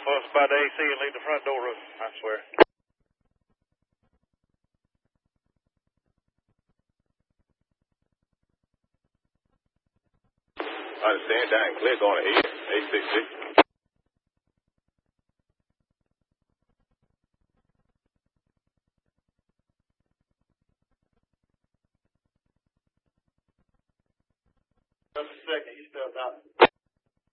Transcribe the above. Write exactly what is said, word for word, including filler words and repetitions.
us by the A C and leave the front door open, I swear. I understand. Down clear going ahead. eight six six. Just a second. You still got it.